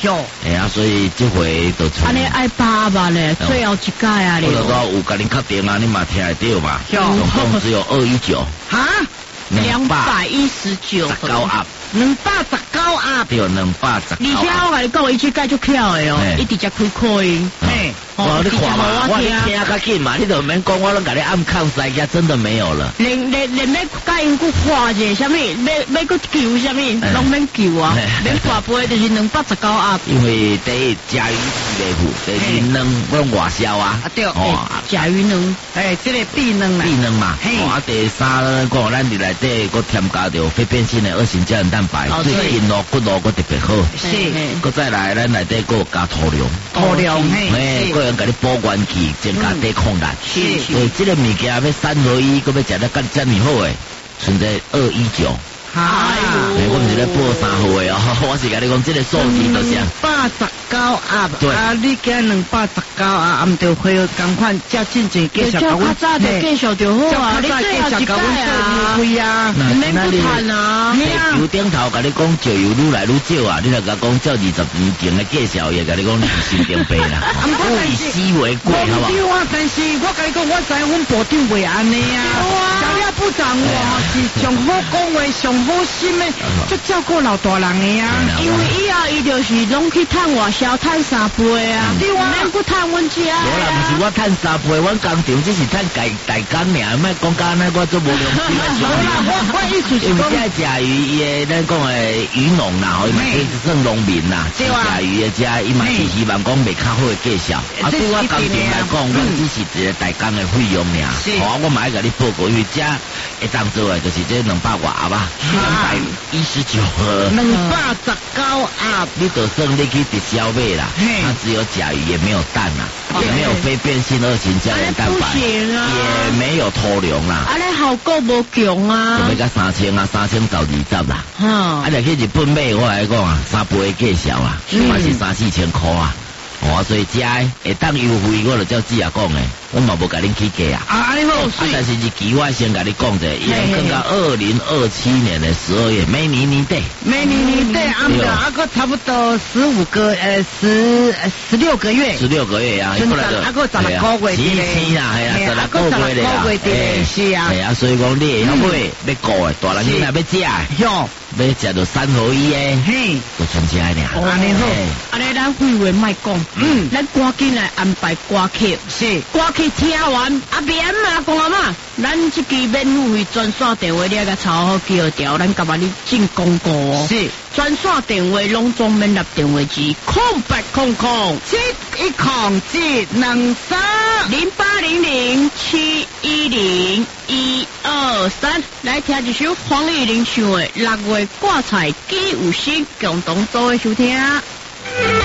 哟， 哎呀，所以这回就出。 安尼爱8万咧，最后一届啊！ 我就说有甲你确定啊，你嘛听得到嘛？ 哟， 总共只有219。 哈 ，219，19 啊，219啊， 对，219。 而且我甲你讲，伊这届足巧的哦，伊直接开口音。 你看嘛，我听较紧嘛，你都免讲，我拢甲你按抗塞下，真的没有了。 连要甲因去画者，什么要去救什么，拢免救啊，免挂杯就是219啊。 因为第一甲鱼袂付，第二卵拢外销啊。 对， 甲鱼卵， 这个避卵啦。 避卵嘛，第三呢，讲咱伫内底佫添加着非变性的2型胶原蛋白，对筋络骨络佫特别好。 是， 佫再来咱内底佫有加土壤，佫用甲你保元气，增加抵抗力。 是， 所以这个物件要3合1，佫要食得干遮尔好诶，存在219。我唔是咧报3号的哦，我是甲你讲，这个数字就是 219啊，啊，你今219啊，唔着会赶快加进前介绍给我， 较早就介绍就好啊，你最后一届啊， 对啊， 免不谈啊， 石油顶头甲你讲石油愈来愈少啊，你若甲讲照20年前的介绍，也甲你讲你是心定白啦，物以稀为贵，好不好？ 对啊，但是我甲你讲，我知阮部长袂安尼啊，小廖部长我是上好讲话、上好心的，就照顾老大人的啊。 因为以后伊就是拢去趁外销，趁3倍啊，对啊，免去趁阮家。 无啦，不是我趁3倍，阮工厂只是趁大工尔，莫讲甲那我做无良心的事。 我意思是讲， 因为这食鱼伊的咱讲的渔农啦，伊嘛可以算农民啦，食鱼的这伊嘛是希望讲袂较好的介绍。啊，对我工厂来讲，阮只是一个大工的费用尔。好，我嘛爱甲你报告，因为这会当做的就是这200外啊吧，219盒 219啊， 你就算你去直销买啦，它只有甲鱼，也没有蛋啦，也没有非变性2型胶原蛋白，也没有土壤啦。 啊，你效果无强啊， 就要甲3000啊，3000到20啦。啊，你去日本买，我来讲啊，3倍介绍啦，嘛是3-4千块啊。所以这会当优惠，我就照子啊讲诶，我嘛无甲恁起价啊。 你好， 但是日期我先甲你讲者，伊会到2027年的12月，每年年底， 啊个差不多16个月，16个月啊， 啊个16个月 ，17啦，系啊，16个月咧， 是啊， 系啊，所以讲你会晓买，要顾诶，大人囡仔要食诶，要食到3合1诶，就存起来俩。 安尼好，安尼咱废话莫讲，咱赶紧来安排歌曲， 是歌曲听完，免嘛讲啊嘛，咱这支免付费专线电话，你个抄好记号条，咱甲你进广告哦。 是专线电话拢总免入电话机，0800-710-0800-710-123，来听一首黄义玲唱的《6月挂彩记有心》，共同做的收听。